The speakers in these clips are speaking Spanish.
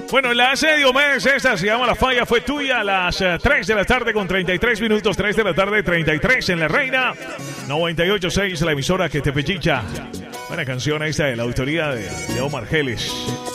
Bueno, la hace Diomedes, esta se llama La Falla Fue Tuya, a las 3 de la tarde con 33 minutos, 3 de la tarde, 33 en La Reina, 98.6, la emisora que te pechicha. Buena canción esta de la autoría de Omar Geles,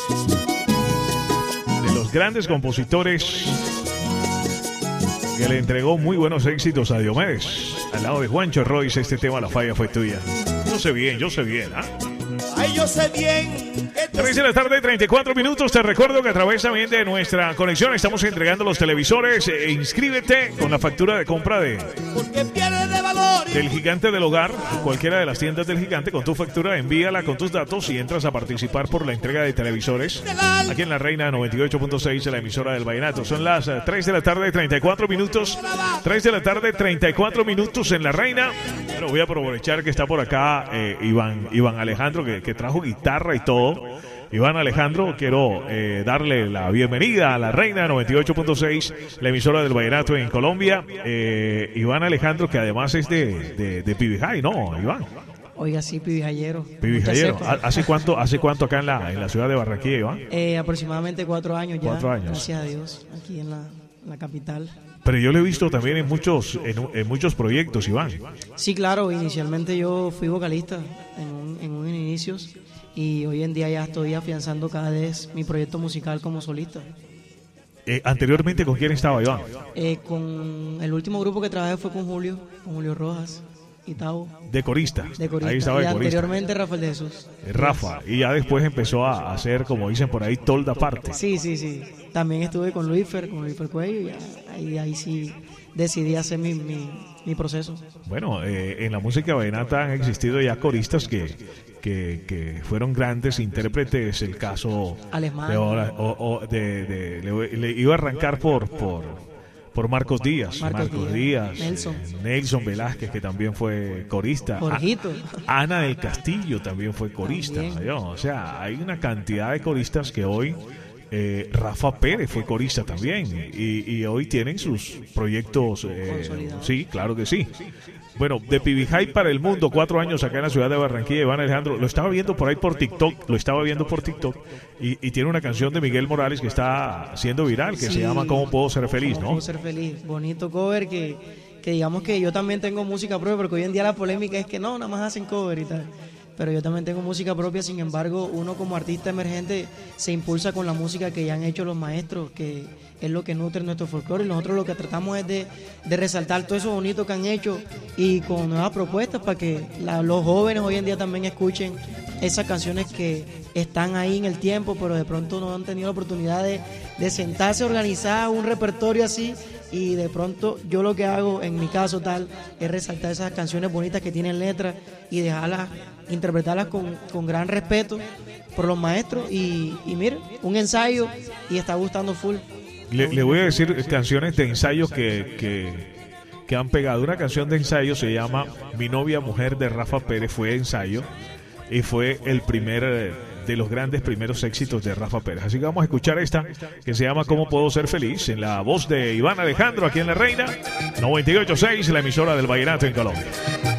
de los grandes compositores que le entregó muy buenos éxitos a Diomedes. Al lado de Juancho Royce, este tema La Falla Fue Tuya. Yo sé bien, ¿ah? Ay, yo sé bien. 3 de la tarde, 34 minutos. Te recuerdo que a través también de nuestra conexión estamos entregando los televisores. Inscríbete con la factura de compra Porque pierde de valor. del Gigante del Hogar, cualquiera de las tiendas del Gigante. Con tu factura, envíala con tus datos y entras a participar por la entrega de televisores aquí en La Reina 98.6, la emisora del Vallenato. Son las 3 de la tarde, 34 minutos. 3 de la tarde, 34 minutos en La Reina. Bueno, voy a aprovechar que está por acá Iván Alejandro, que trajo guitarra y todo. Iván Alejandro, quiero darle la bienvenida a La Reina 98.6, la emisora del Vallenato en Colombia. Iván Alejandro, que además es de Pibijay, ¿no, Iván? Oiga, sí, Pibijayero. Pibijayero. ¿Hace cuánto acá en la ciudad de Barranquilla, Iván? Aproximadamente 4 años ya. 4 años. Gracias a Dios, aquí en la capital. Pero yo lo he visto también en muchos proyectos, Iván. Sí, claro, inicialmente yo fui vocalista en un inicios y hoy en día ya estoy afianzando cada vez mi proyecto musical como solista. Anteriormente, ¿con quién estaba, Iván? Con el último grupo que trabajé fue con Julio Rojas y Tavo. De corista. Ahí estaba y de corista. Anteriormente Rafael de Jesús. Rafa, y ya después empezó a hacer, como dicen por ahí, tolda aparte. Sí. También estuve con Luisfer Cuello y ahí sí decidí hacer mi proceso. Bueno, en la música vallenata han existido ya coristas que fueron grandes intérpretes. El caso Alemán. Le iba a arrancar por Marcos Díaz. Nelson Velázquez, que también fue corista. Jorgito. Ana del Castillo también fue corista. O sea, hay una cantidad de coristas que hoy... Rafa Pérez fue corista también y hoy tienen sus proyectos. Sí, claro que sí. Bueno, de Pibijay para el mundo, 4 años acá en la ciudad de Barranquilla. Iván Alejandro, lo estaba viendo por ahí por TikTok, y tiene una canción de Miguel Morales que está siendo viral, que se llama ¿Cómo puedo ser feliz? ¿No? Puedo ser feliz, bonito cover que digamos que yo también tengo música propia, porque hoy en día la polémica es que no, nada más hacen cover y tal. Pero yo también tengo música propia, sin embargo, uno como artista emergente se impulsa con la música que ya han hecho los maestros, que es lo que nutre nuestro folclore, y nosotros lo que tratamos es de resaltar todo eso bonito que han hecho y con nuevas propuestas para que los jóvenes hoy en día también escuchen esas canciones que están ahí en el tiempo, pero de pronto no han tenido la oportunidad de sentarse a organizar un repertorio así. Y de pronto yo lo que hago, en mi caso tal, es resaltar esas canciones bonitas que tienen letras y dejarlas, interpretarlas con gran respeto por los maestros. Y mire, un ensayo y está gustando full. Le voy a decir canciones de ensayo que han pegado. Una canción de ensayo se llama Mi novia mujer, de Rafa Pérez, fue ensayo y fue el primer... de los grandes primeros éxitos de Rafa Pérez. Así que vamos a escuchar esta que se llama ¿Cómo puedo ser feliz? En la voz de Iván Alejandro aquí en La Reina 98.6, la emisora del Vallenato en Colombia.